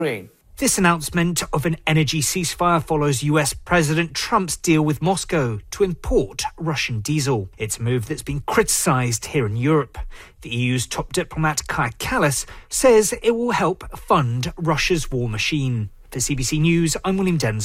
This announcement of an energy ceasefire follows US President Trump's deal with Moscow to import Russian diesel. It's a move that's been criticised here in Europe. The EU's top diplomat Kaja Kallas says it will help fund Russia's war machine. For CBC News, I'm William Dens.